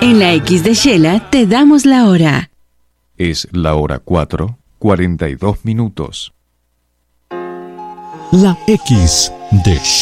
En la X de Shela te damos la hora. Es la hora 4:42. La X de